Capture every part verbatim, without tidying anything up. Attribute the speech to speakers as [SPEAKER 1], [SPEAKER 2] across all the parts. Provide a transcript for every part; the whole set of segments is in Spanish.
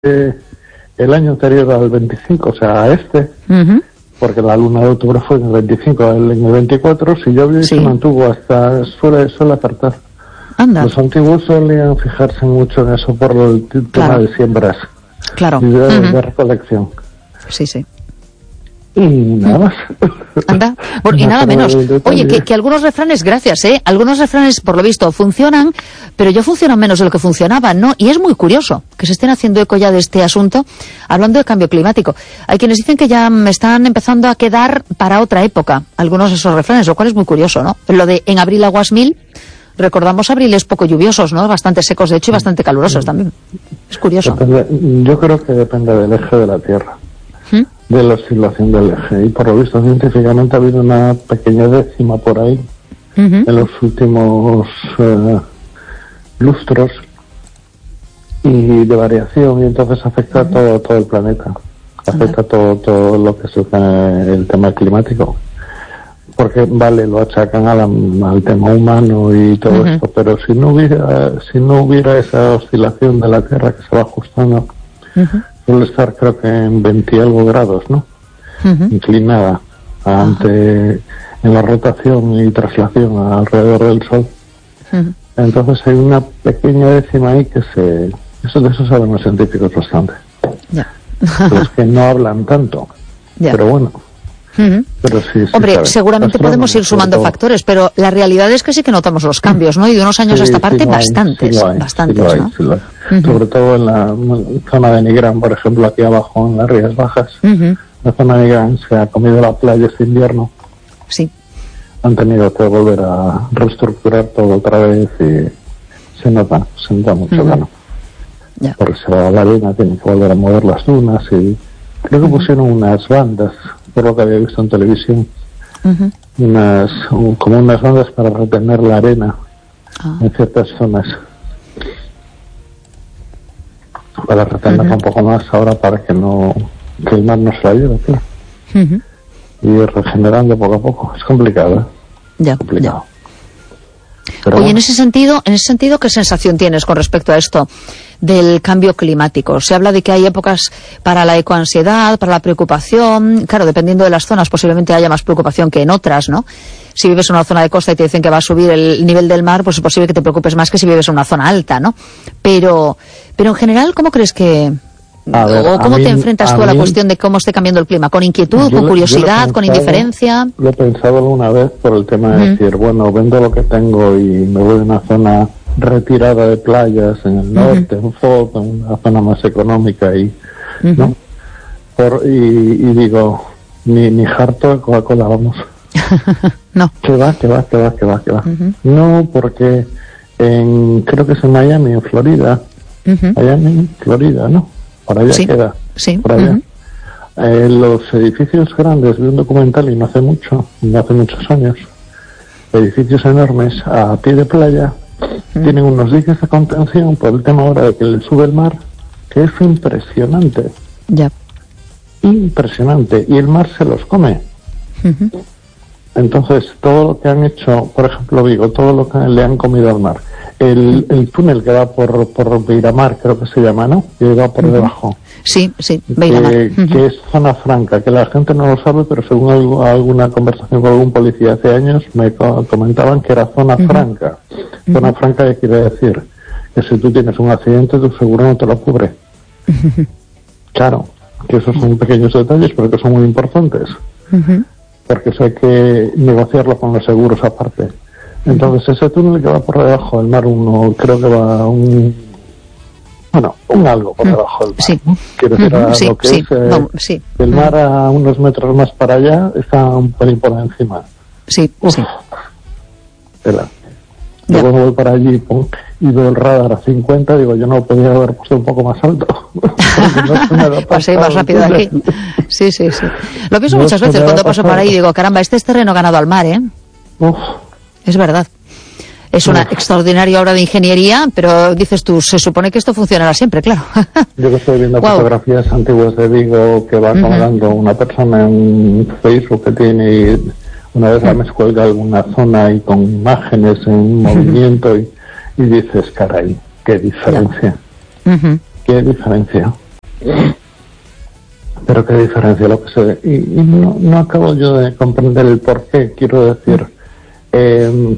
[SPEAKER 1] eh, el año anterior al veinticinco, o sea, a este, uh-huh. porque la luna de octubre fue en el veinticinco, el, en el veinticuatro, si llovió y sí. se mantuvo hasta, suele, suele acertar.
[SPEAKER 2] Anda.
[SPEAKER 1] Los antiguos solían fijarse mucho en eso por el tema claro. de siembras
[SPEAKER 2] claro.
[SPEAKER 1] y de,
[SPEAKER 2] uh-huh.
[SPEAKER 1] de recolección.
[SPEAKER 2] Sí, sí.
[SPEAKER 1] Y nada más.
[SPEAKER 2] Anda. Bueno, y nada menos. Oye, que, que algunos refranes, gracias, ¿eh? Algunos refranes, por lo visto, funcionan, pero ya funcionan menos de lo que funcionaban, ¿no? Y es muy curioso que se estén haciendo eco ya de este asunto, hablando de cambio climático. Hay quienes dicen que ya están empezando a quedar para otra época algunos de esos refranes, lo cual es muy curioso, ¿no? Lo de en abril aguas mil, recordamos abriles poco lluviosos, ¿no? Bastante secos, de hecho, y bastante calurosos también. Es curioso.
[SPEAKER 1] Depende, yo creo que depende del eje de la Tierra. ¿Mm? De la oscilación del eje, y por lo visto científicamente ha habido una pequeña décima por ahí uh-huh. en los últimos uh, lustros y de variación, y entonces afecta uh-huh. todo todo el planeta, afecta uh-huh. todo todo lo que es el, el tema climático, porque vale, lo achacan a la, al tema humano y todo uh-huh. esto, pero si no hubiera si no hubiera esa oscilación de la Tierra que se va ajustando, uh-huh. suele estar creo que en veinte y algo grados, ¿no? Uh-huh. Inclinada ante uh-huh. en la rotación y traslación alrededor del Sol. Uh-huh. Entonces hay una pequeña décima ahí que se... Eso de eso saben los científicos bastante.
[SPEAKER 2] Ya.
[SPEAKER 1] Los que no hablan tanto. Ya. Pero bueno.
[SPEAKER 2] Uh-huh.
[SPEAKER 1] Pero sí, sí
[SPEAKER 2] Hombre,
[SPEAKER 1] saben.
[SPEAKER 2] seguramente podemos ir sumando factores, pero la realidad es que sí que notamos los cambios, ¿no? Y de unos años
[SPEAKER 1] sí,
[SPEAKER 2] a esta parte,
[SPEAKER 1] sí lo hay,
[SPEAKER 2] bastantes,
[SPEAKER 1] sí lo hay,
[SPEAKER 2] bastantes,
[SPEAKER 1] sí lo hay,
[SPEAKER 2] ¿no?
[SPEAKER 1] Sí lo hay.
[SPEAKER 2] Uh-huh.
[SPEAKER 1] Sobre todo en la zona de Nigrán, por ejemplo, aquí abajo en las Rías Bajas.
[SPEAKER 2] Uh-huh.
[SPEAKER 1] La zona de Nigrán se ha comido la playa este invierno.
[SPEAKER 2] Sí.
[SPEAKER 1] Han tenido que volver a reestructurar todo otra vez y se nota, se nota mucho, uh-huh. claro.
[SPEAKER 2] Yeah.
[SPEAKER 1] Porque se va a la arena, tienen que volver a mover las dunas y creo que uh-huh. pusieron unas bandas, por lo que había visto en televisión, uh-huh. unas un, como unas bandas para retener la arena uh-huh. en ciertas zonas, para retenerla uh-huh. un poco más ahora para que no que el mar no se la lleve, claro. Uh-huh. Y ir regenerando poco a poco. Es complicado, ¿eh?
[SPEAKER 2] Ya,
[SPEAKER 1] complicado.
[SPEAKER 2] Ya. Pero Oye, bueno. en ese sentido, en ese sentido, ¿qué sensación tienes con respecto a esto del cambio climático? Se habla de que hay épocas para la ecoansiedad, para la preocupación. Claro, dependiendo de las zonas, posiblemente haya más preocupación que en otras, ¿no? Si vives en una zona de costa y te dicen que va a subir el nivel del mar, pues es posible que te preocupes más que si vives en una zona alta, ¿no? Pero, pero en general, ¿cómo crees que...
[SPEAKER 1] Ver,
[SPEAKER 2] ¿O cómo
[SPEAKER 1] mí,
[SPEAKER 2] te enfrentas
[SPEAKER 1] a
[SPEAKER 2] tú a la
[SPEAKER 1] mí,
[SPEAKER 2] cuestión de cómo esté cambiando el clima? ¿Con inquietud, con curiosidad, pensado, con indiferencia?
[SPEAKER 1] Lo he pensado alguna vez por el tema de uh-huh. decir, bueno, vendo lo que tengo y me voy a una zona retirada de playas en el norte, uh-huh. en Foz, en una zona más económica y, uh-huh. ¿no? Por, y, y digo, ni, ni harto de Coca-Cola, vamos.
[SPEAKER 2] No.
[SPEAKER 1] Que va, que va, que va, que va, que va.
[SPEAKER 2] Uh-huh.
[SPEAKER 1] No, porque en, creo que es en Miami, en Florida. Uh-huh. Miami, Florida, ¿no? Por allá
[SPEAKER 2] sí,
[SPEAKER 1] queda,
[SPEAKER 2] sí.
[SPEAKER 1] por allá.
[SPEAKER 2] Uh-huh.
[SPEAKER 1] Eh, los edificios grandes, vi un documental y no hace mucho, no hace muchos años, edificios enormes a pie de playa, uh-huh. tienen unos diques de contención por el tema ahora de que le sube el mar, que es impresionante.
[SPEAKER 2] Ya.
[SPEAKER 1] Impresionante. Y el mar se los come. Uh-huh. Entonces, todo lo que han hecho, por ejemplo, Vigo, todo lo que le han comido al mar. El, el túnel que va por, por Beiramar, creo que se llama, ¿no? Que va por uh-huh. debajo.
[SPEAKER 2] Sí, sí, Beiramar.
[SPEAKER 1] Que, uh-huh. que es zona franca, que la gente no lo sabe, pero según algo, alguna conversación con algún policía hace años, me co- comentaban que era zona uh-huh. franca. Uh-huh. Zona franca, que quiere decir que si tú tienes un accidente, tu seguro no te lo cubre. Uh-huh. Claro, que esos son pequeños detalles, pero que son muy importantes. Uh-huh. Porque eso hay que negociarlo con los seguros aparte. Entonces ese túnel que va por debajo del mar, uno creo que va un bueno un algo por debajo del mar,
[SPEAKER 2] sí.
[SPEAKER 1] ¿no? Quiero decir,
[SPEAKER 2] uh-huh.
[SPEAKER 1] a
[SPEAKER 2] sí,
[SPEAKER 1] lo que
[SPEAKER 2] sí.
[SPEAKER 1] es eh,
[SPEAKER 2] no, sí.
[SPEAKER 1] el mar a unos metros más para allá está un pelín por encima.
[SPEAKER 2] Sí,
[SPEAKER 1] Uf,
[SPEAKER 2] sí.
[SPEAKER 1] Espera. Yo cuando voy para allí pum, y veo el radar a cincuenta, digo, yo no podía haber puesto un poco más alto. No
[SPEAKER 2] pasé más rápido de aquí. Sí, sí, sí. Lo pienso no muchas veces cuando paso por ahí y digo, caramba, este es terreno ganado al mar, ¿eh?
[SPEAKER 1] Uf.
[SPEAKER 2] Es verdad. Es una Uf. extraordinaria obra de ingeniería, pero dices tú, se supone que esto funcionará siempre, claro.
[SPEAKER 1] Yo que estoy viendo wow. fotografías antiguas de Vigo que va colgando uh-huh. una persona en Facebook que tiene y una vez uh-huh. me cuelga alguna zona y con imágenes en uh-huh. movimiento y, y dices, caray, qué diferencia.
[SPEAKER 2] Uh-huh.
[SPEAKER 1] Qué diferencia. Pero qué diferencia lo que se ve. Y, y no, no acabo yo de comprender el por qué. Quiero decir, eh,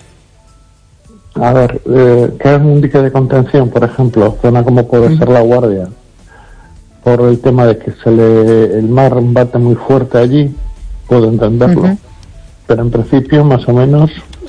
[SPEAKER 1] a ver, eh, que hagan un dique de contención, por ejemplo, zona como puede uh-huh. ser La Guardia, por el tema de que se le el mar bate muy fuerte allí, puedo entenderlo. Uh-huh. Pero en principio, más o menos,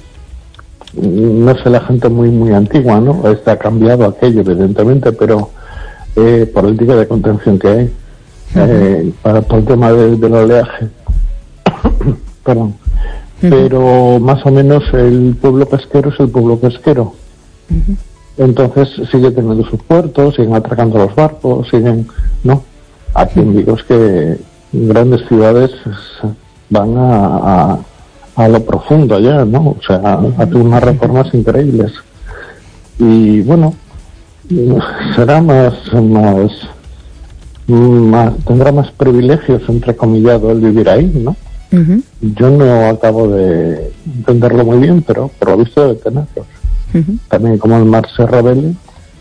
[SPEAKER 1] no sé, la gente muy muy antigua, ¿no? Está cambiado aquello, evidentemente, pero eh, por el dique de contención que hay. Eh, para por el tema de, del oleaje perdón uh-huh. pero más o menos el pueblo pesquero es el pueblo pesquero uh-huh. entonces sigue teniendo sus puertos, siguen atracando los barcos, siguen, ¿no? Aquí en Vigo es que grandes ciudades van a, a, a lo profundo ya, ¿no? O sea, uh-huh. hacen unas reformas increíbles y bueno, será más más Más, tendrá más privilegios, entrecomillado, el vivir ahí, ¿no? Uh-huh. Yo no acabo de entenderlo muy bien, pero por lo visto debe tenerlos. Uh-huh. También como el mar se revele.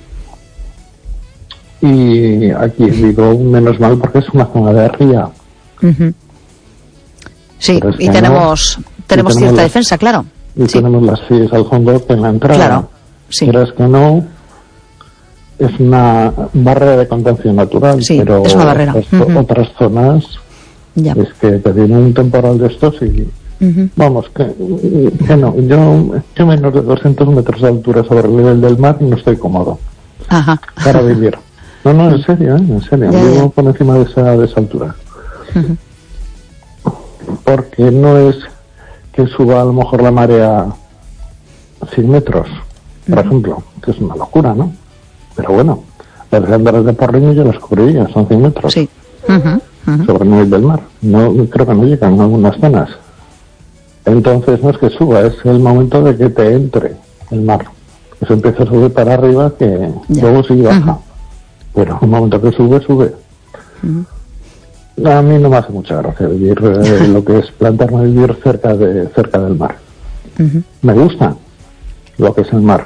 [SPEAKER 1] Y aquí digo menos mal porque es una zona de ría.
[SPEAKER 2] Uh-huh. Sí, y tenemos, no, tenemos y cierta las, defensa, claro.
[SPEAKER 1] Y sí. tenemos las fies al fondo en la entrada.
[SPEAKER 2] Claro, sí.
[SPEAKER 1] Pero es que no... Es una barrera de contención natural,
[SPEAKER 2] sí,
[SPEAKER 1] pero
[SPEAKER 2] es una barrera.
[SPEAKER 1] Otras,
[SPEAKER 2] uh-huh.
[SPEAKER 1] otras zonas ya. Es que te viene un temporal de estos y uh-huh. vamos, que, que no, yo, yo menos de doscientos metros de altura sobre el nivel del mar no estoy cómodo
[SPEAKER 2] Ajá.
[SPEAKER 1] para vivir. No, no, en serio, ¿eh? en serio, ya, vivo ya. por encima de esa, de esa altura. Uh-huh. Porque no es que suba a lo mejor la marea cien metros, por uh-huh. ejemplo, que es una locura, ¿no? Pero bueno, las grandes de Porriño yo las cubriría, son cien metros
[SPEAKER 2] sí. uh-huh, uh-huh.
[SPEAKER 1] sobre el nivel del mar. No, creo que no llegan en algunas zonas. Entonces no es que suba, es el momento de que te entre el mar. Que se empieza a subir para arriba, que ya. luego sí baja. Uh-huh. Pero el momento que sube, sube. Uh-huh. A mí no me hace mucha gracia vivir eh, lo que es plantarme vivir cerca de cerca del mar. Uh-huh. Me gusta lo que es el mar,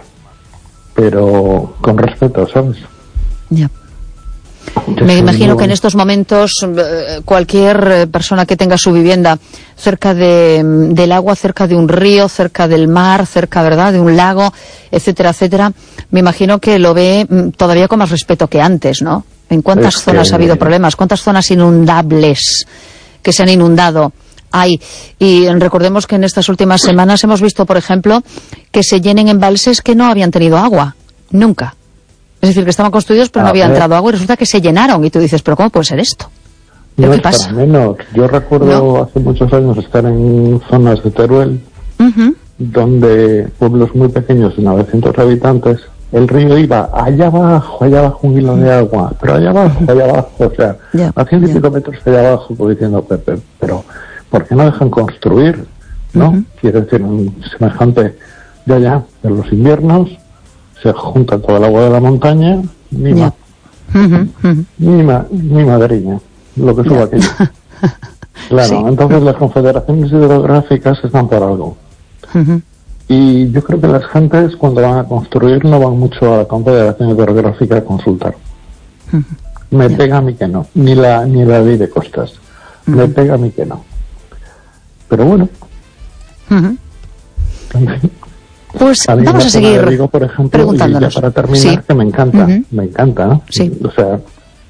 [SPEAKER 1] pero con respeto, ¿sabes?
[SPEAKER 2] Ya. Me imagino que en estos momentos cualquier persona que tenga su vivienda cerca de, del agua, cerca de un río, cerca del mar, cerca, ¿verdad?, de un lago, etcétera, etcétera, me imagino que lo ve todavía con más respeto que antes, ¿no? ¿En cuántas es zonas que... ha habido problemas? ¿Cuántas zonas inundables que se han inundado hay? Y recordemos que en estas últimas semanas hemos visto, por ejemplo, que se llenen embalses que no habían tenido agua, nunca. Es decir, que estaban construidos pero a no había ver. entrado agua y resulta que se llenaron y tú dices, ¿pero cómo puede ser esto?
[SPEAKER 1] No
[SPEAKER 2] ¿Qué
[SPEAKER 1] es
[SPEAKER 2] pasa?
[SPEAKER 1] Para menos. Yo recuerdo ¿No? hace muchos años estar en zonas de Teruel, uh-huh. donde pueblos muy pequeños de novecientos habitantes, el río iba allá abajo, allá abajo un hilo de agua, pero allá abajo, allá abajo, o sea, yeah, a ciento y pico metros allá abajo, pues diciendo, Pepe, pero ¿por qué no dejan construir? ¿No? Uh-huh. Quiere decir, un semejante de allá, en los inviernos, se junta todo el agua de la montaña, ni yeah. ma, uh-huh, uh-huh. ni, ma, ni madriña, lo que suba yeah. aquello. Claro, sí. Entonces las confederaciones hidrográficas están por algo. Uh-huh. Y yo creo que las gentes cuando van a construir no van mucho a la confederación hidrográfica a consultar. Uh-huh. Me yeah. pega a mí que no, ni la ni la ley de costas. Uh-huh. Me pega a mí que no. Pero bueno. Uh-huh. En fin.
[SPEAKER 2] Pues a vamos a seguir
[SPEAKER 1] digo, por ejemplo,
[SPEAKER 2] preguntándonos.
[SPEAKER 1] Y ya para terminar,
[SPEAKER 2] sí.
[SPEAKER 1] que me encanta, uh-huh. me encanta, ¿no?
[SPEAKER 2] Sí.
[SPEAKER 1] O sea,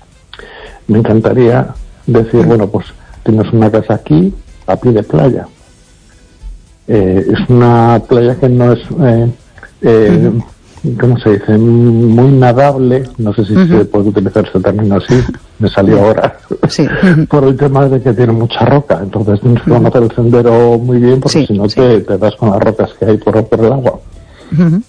[SPEAKER 1] me encantaría decir, uh-huh. bueno, pues tienes una casa aquí a pie de playa. Eh, es una playa que no es, eh, eh, uh-huh. ¿cómo se dice? Muy nadable, no sé si uh-huh. se puede utilizar ese término así, me salió ahora,
[SPEAKER 2] sí.
[SPEAKER 1] por el tema de que tiene mucha roca, entonces tienes que conocer el sendero muy bien porque sí, si no sí. te, te das con las rocas que hay por, por el agua. Uh-huh.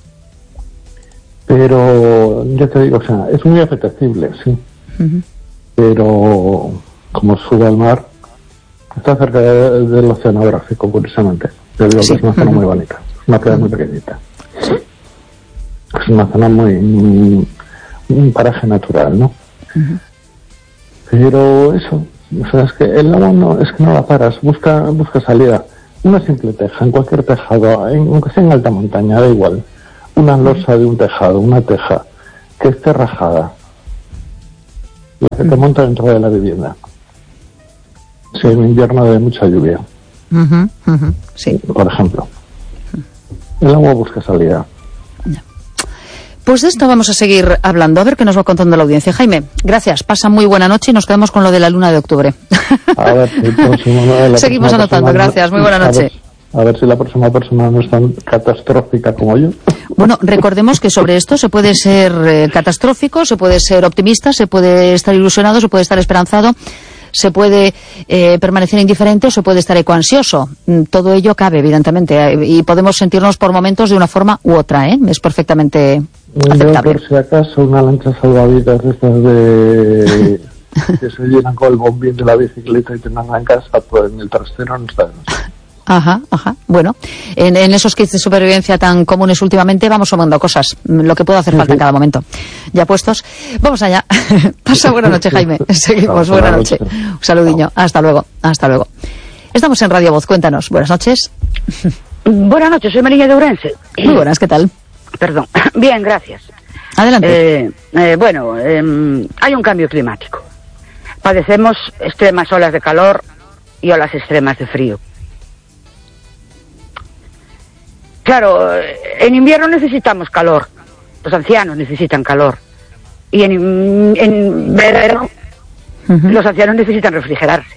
[SPEAKER 1] Pero, ya te digo, o sea, es muy apetecible, sí, uh-huh. pero como sube al mar, está cerca de, del oceanográfico, curiosamente. Yo digo sí. que es una zona uh-huh. muy bonita, es una playa uh-huh. muy pequeñita. Sí. Es una zona muy, muy un paraje natural, ¿no? Uh-huh. Pero eso, o sea, es que el agua no, es que no la paras, busca, busca salida. Una simple teja, en cualquier tejado, en, aunque sea en alta montaña, da igual. Una losa de un tejado, una teja, que esté rajada. la que te monta dentro de la vivienda. Si hay un invierno de mucha lluvia,
[SPEAKER 2] uh-huh, uh-huh, sí.
[SPEAKER 1] por ejemplo, el agua busca salida.
[SPEAKER 2] Pues de esto vamos a seguir hablando, a ver qué nos va contando la audiencia. Jaime, gracias, pasa muy buena noche y nos quedamos con lo de la luna de octubre.
[SPEAKER 1] A ver, si el próximo, no, la
[SPEAKER 2] seguimos anotando, gracias, muy buena noche.
[SPEAKER 1] A ver, a ver si la próxima persona no es tan catastrófica como yo.
[SPEAKER 2] Bueno, recordemos que sobre esto se puede ser eh, catastrófico, se puede ser optimista, se puede estar ilusionado, se puede estar esperanzado, se puede eh, permanecer indiferente o se puede estar ecoansioso. Todo ello cabe, evidentemente, eh, y podemos sentirnos por momentos de una forma u otra, ¿eh? Es perfectamente aceptable.
[SPEAKER 1] Yo, por si acaso, una lancha salvavidas de estas de... que se llenan con el bombín de la bicicleta y tengan en casa, pues en el trastero no está de más.
[SPEAKER 2] Ajá, ajá. Bueno, en, en esos kits de supervivencia tan comunes últimamente vamos sumando cosas, lo que puede hacer falta en cada momento. Ya puestos, vamos allá. Pasa buena noche, Jaime. Seguimos, buena noche. Un saludiño. Hasta luego, hasta luego. Estamos en Radio Voz, cuéntanos. Buenas noches.
[SPEAKER 3] Buenas noches, soy María de Ourense.
[SPEAKER 2] Muy buenas, ¿qué tal?
[SPEAKER 3] Perdón. Bien, gracias.
[SPEAKER 2] Adelante.
[SPEAKER 3] Eh, eh, bueno, eh, hay un cambio climático. Padecemos extremas olas de calor y olas extremas de frío. Claro, en invierno necesitamos calor, los ancianos necesitan calor, y en, en verano uh-huh. los ancianos necesitan refrigerarse.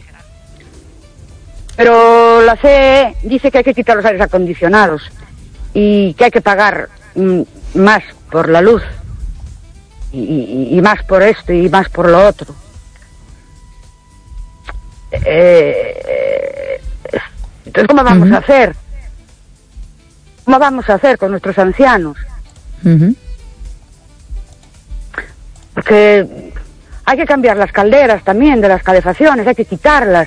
[SPEAKER 3] Pero la C E dice que hay que quitar los aires acondicionados y que hay que pagar mm, más por la luz y, y, y más por esto y más por lo otro. Eh, entonces, ¿cómo vamos uh-huh. a hacer? ¿Cómo vamos a hacer con nuestros ancianos? Uh-huh. Porque hay que cambiar las calderas también de las calefacciones, hay que quitarlas.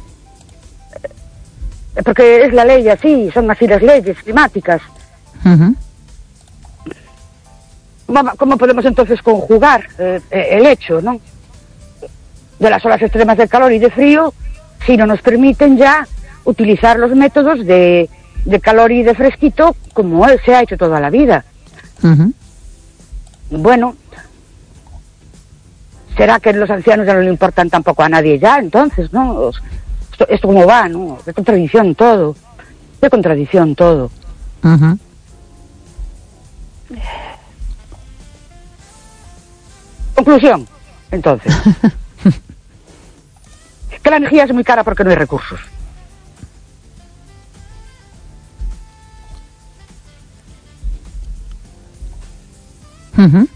[SPEAKER 3] Porque es la ley así, son así las leyes climáticas. Uh-huh. ¿Cómo, ¿Cómo podemos entonces conjugar eh, el hecho, ¿no? de las olas extremas de calor y de frío si no nos permiten ya utilizar los métodos de de calor y de fresquito como él se ha hecho toda la vida? Uh-huh. Bueno, ¿será que los ancianos ya no le importan tampoco a nadie ya? Entonces, ¿no? Esto, esto cómo va, ¿no? De contradicción todo. De contradicción todo. Uh-huh. Conclusión, entonces. Que la energía es muy cara porque no hay recursos. Uh-huh.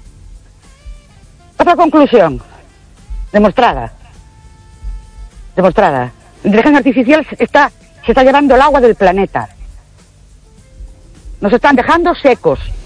[SPEAKER 3] Otra conclusión demostrada demostrada la inteligencia artificial está se está llevando el agua del planeta, nos están dejando secos.